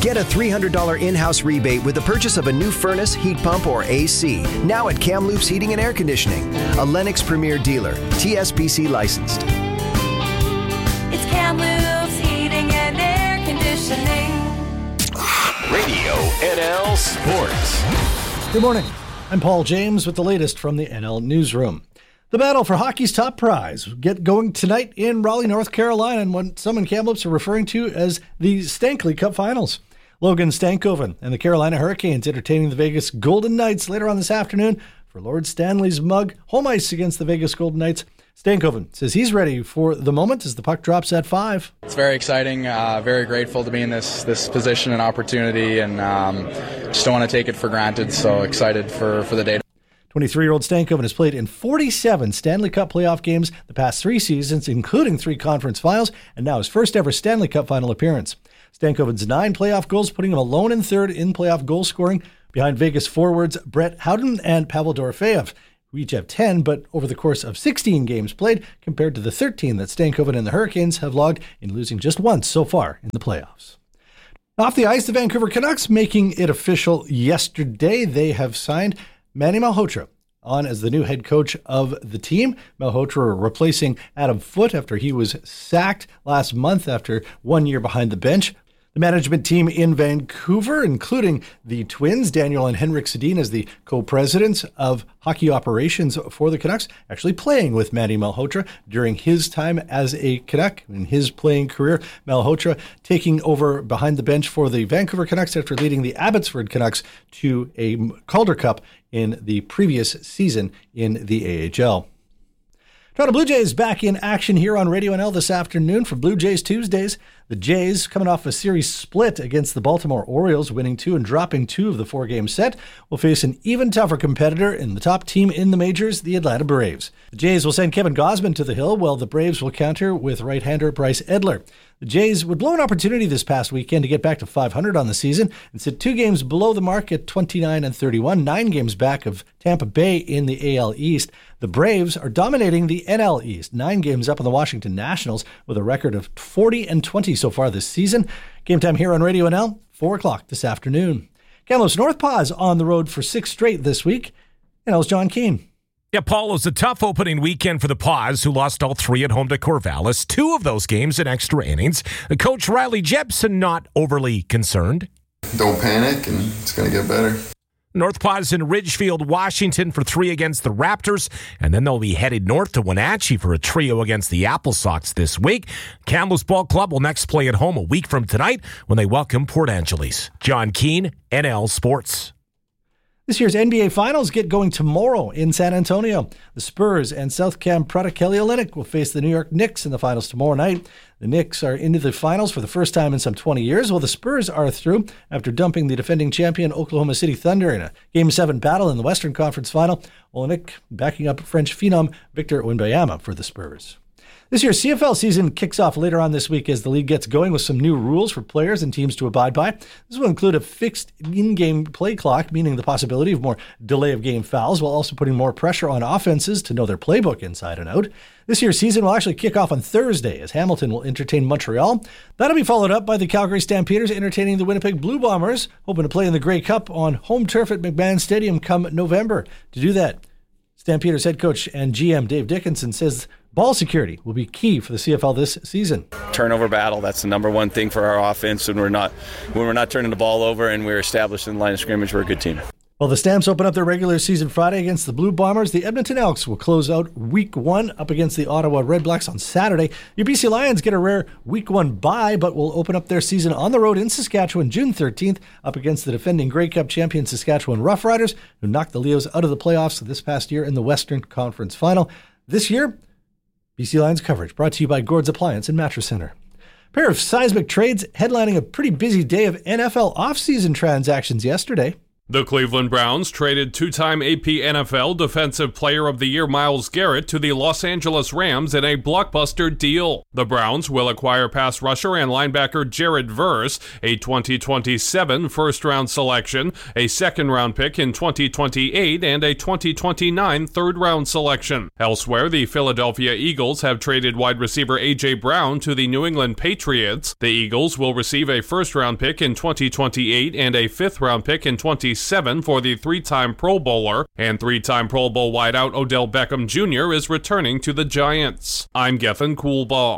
Get a $300 in-house rebate with the purchase of a new furnace, heat pump, or AC. Now at Kamloops Heating and Air Conditioning, a Lennox Premier dealer, TSPC licensed. It's Kamloops Heating and Air Conditioning. Radio NL Sports. Good morning. I'm Paul James with the latest from the NL Newsroom. The battle for hockey's top prize will get going tonight in Raleigh, North Carolina, and what some in Kamloops are referring to as the Stankley Cup Finals. Logan Stankoven and the Carolina Hurricanes entertaining the Vegas Golden Knights later on this afternoon for Lord Stanley's mug home ice against the Vegas Golden Knights. Stankoven says he's ready for the moment as the puck drops at 5. It's very exciting, very grateful to be in this position and opportunity, and just don't want to take it for granted, so excited for the day. 23-year-old Stankoven has played in 47 Stanley Cup playoff games the past 3 seasons, including 3 conference finals, and now his first ever Stanley Cup final appearance. Stankoven's 9 playoff goals, putting him alone in third in playoff goal scoring behind Vegas forwards Brett Howden and Pavel Dorofeyev, who each have 10, but over the course of 16 games played, compared to the 13 that Stankoven and the Hurricanes have logged in losing just once so far in the playoffs. Off the ice, the Vancouver Canucks making it official yesterday. They have signed Manny Malhotra on as the new head coach of the team. Malhotra replacing Adam Foote after he was sacked last month after 1 year behind the bench. The management team in Vancouver, including the Twins, Daniel and Henrik Sedin as the co-presidents of hockey operations for the Canucks, actually playing with Manny Malhotra during his time as a Canuck in his playing career. Malhotra taking over behind the bench for the Vancouver Canucks after leading the Abbotsford Canucks to a Calder Cup in the previous season in the AHL. Toronto Blue Jays back in action here on Radio NL this afternoon for Blue Jays Tuesdays. The Jays, coming off a series split against the Baltimore Orioles, winning 2 and dropping 2 of the 4-game set, will face an even tougher competitor in the top team in the majors, the Atlanta Braves. The Jays will send Kevin Gausman to the hill, while the Braves will counter with right-hander Bryce Edler. The Jays would blow an opportunity this past weekend to get back to 500 on the season and sit 2 games below the mark at 29 and 31, 9 games back of Tampa Bay in the AL East. The Braves are dominating the NL East, 9 games up on the Washington Nationals with a record of 40 and 20 so far this season. Game time here on Radio NL, 4 o'clock this afternoon. Kamloops North Paws on the road for 6 straight this week. NL's John Keane. Yeah, Paul, it was a tough opening weekend for the Paws, who lost all 3 at home to Corvallis, 2 of those games in extra innings. Coach Riley Jepson not overly concerned. Don't panic, and it's going to get better. North Paws in Ridgefield, Washington for 3 against the Raptors, and then they'll be headed north to Wenatchee for a trio against the Apple Sox this week. Kamloops Ball Club will next play at home a week from tonight when they welcome Port Angeles. John Keane, NL Sports. This year's NBA Finals get going tomorrow in San Antonio. The Spurs and South Cam product Kelly Olynyk will face the New York Knicks in the finals tomorrow night. The Knicks are into the finals for the first time in some 20 years, while the Spurs are through after dumping the defending champion Oklahoma City Thunder in a Game 7 battle in the Western Conference Final. Olynyk backing up French phenom Victor Wembanyama for the Spurs. This year's CFL season kicks off later on this week as the league gets going with some new rules for players and teams to abide by. This will include a fixed in-game play clock, meaning the possibility of more delay of game fouls, while also putting more pressure on offenses to know their playbook inside and out. This year's season will actually kick off on Thursday as Hamilton will entertain Montreal. That'll be followed up by the Calgary Stampeders entertaining the Winnipeg Blue Bombers, hoping to play in the Grey Cup on home turf at McMahon Stadium come November. To do that, Stampeders head coach and GM Dave Dickinson says ball security will be key for the CFL this season. Turnover battle, that's the number one thing for our offense. When we're not turning the ball over and we're established in the line of scrimmage, we're a good team. While the Stamps open up their regular season Friday against the Blue Bombers, the Edmonton Elks will close out Week 1 up against the Ottawa Redblacks on Saturday. Your BC Lions get a rare Week 1 bye, but will open up their season on the road in Saskatchewan June 13th up against the defending Grey Cup champion Saskatchewan Roughriders, who knocked the Leos out of the playoffs this past year in the Western Conference Final. This year, BC Lions coverage brought to you by Gord's Appliance and Mattress Center. A pair of seismic trades headlining a pretty busy day of NFL offseason transactions yesterday. The Cleveland Browns traded two-time AP NFL Defensive Player of the Year Myles Garrett to the Los Angeles Rams in a blockbuster deal. The Browns will acquire pass rusher and linebacker Jared Verse, a 2027 first-round selection, a second-round pick in 2028, and a 2029 third-round selection. Elsewhere, the Philadelphia Eagles have traded wide receiver A.J. Brown to the New England Patriots. The Eagles will receive a first-round pick in 2028 and a fifth-round pick in 2027 for the three-time Pro Bowler, and three-time Pro Bowl wideout Odell Beckham Jr. is returning to the Giants. I'm Gethin Coolbaugh.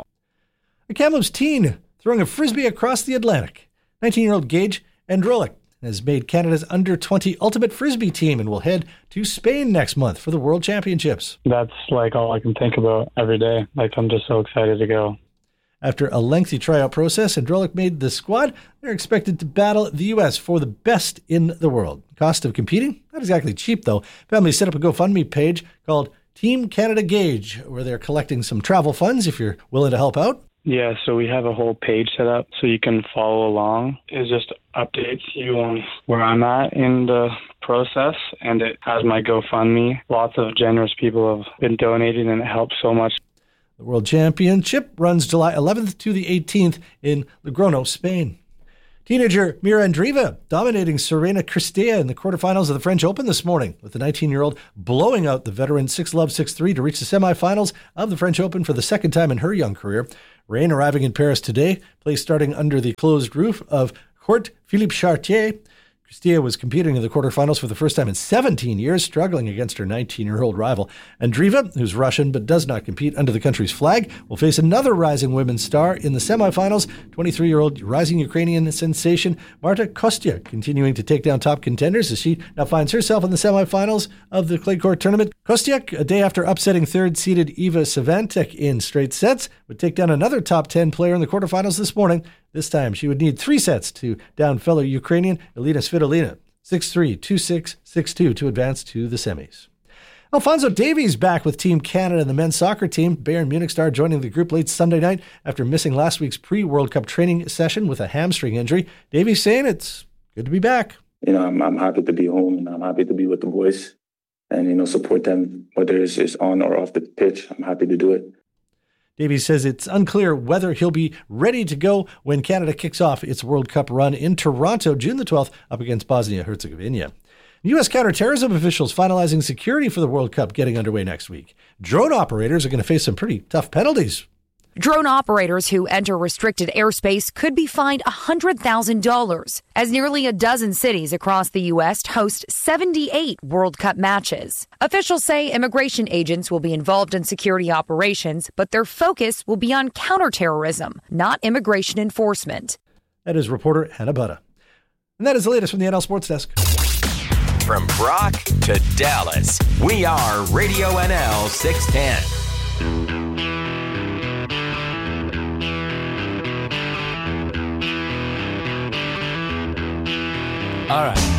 A Kamloops teen throwing a frisbee across the Atlantic. 19-year-old Gage Androlic has made Canada's under-20 ultimate frisbee team and will head to Spain next month for the World Championships. That's all I can think about every day. I'm just so excited to go. After a lengthy tryout process, Androlic made the squad. They're expected to battle the U.S. for the best in the world. Cost of competing? Not exactly cheap, though. Family set up a GoFundMe page called Team Canada Gage, where they're collecting some travel funds if you're willing to help out. Yeah, so we have a whole page set up so you can follow along. It just updates you on where I'm at in the process, and it has my GoFundMe. Lots of generous people have been donating, and it helps so much. The World Championship runs July 11th to the 18th in Logroño, Spain. Teenager Mira Andreeva dominating Serena Cristea in the quarterfinals of the French Open this morning, with the 19-year-old blowing out the veteran 6-love, 6-3 to reach the semifinals of the French Open for the second time in her young career. Rain arriving in Paris today, play starting under the closed roof of Court Philippe Chartier. Cristea was competing in the quarterfinals for the first time in 17 years, struggling against her 19-year-old rival. Andreeva, who's Russian but does not compete under the country's flag, will face another rising women's star in the semifinals, 23-year-old rising Ukrainian sensation Marta Kostya, continuing to take down top contenders as she now finds herself in the semifinals of the clay court tournament. Kostya, a day after upsetting third-seeded Iva Swiatek in straight sets, would take down another top 10 player in the quarterfinals this morning. This time, she would need 3 sets to down fellow Ukrainian Elena Svitolina, 6-3, 2-6, 6-2 to advance to the semis. Alphonso Davies back with Team Canada and the men's soccer team. Bayern Munich star joining the group late Sunday night after missing last week's pre-World Cup training session with a hamstring injury. Davies saying it's good to be back. I'm happy to be home, and I'm happy to be with the boys and, support them, whether it's on or off the pitch. I'm happy to do it. Davies says it's unclear whether he'll be ready to go when Canada kicks off its World Cup run in Toronto June the 12th up against Bosnia-Herzegovina. U.S. counterterrorism officials finalizing security for the World Cup getting underway next week. Drone operators are going to face some pretty tough penalties. Drone operators who enter restricted airspace could be fined $100,000, as nearly a dozen cities across the U.S. host 78 World Cup matches. Officials say immigration agents will be involved in security operations, but their focus will be on counterterrorism, not immigration enforcement. That is reporter Hannah Butta. And that is the latest from the NL Sports Desk. From Brock to Dallas, we are Radio NL 610. All right.